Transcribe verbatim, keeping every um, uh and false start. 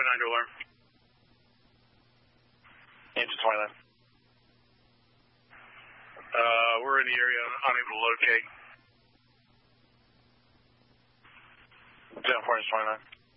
twenty-nine to alarm. Engine twenty-nine. Uh, we're in the area, unable to locate. ten four, Engine twenty-nine.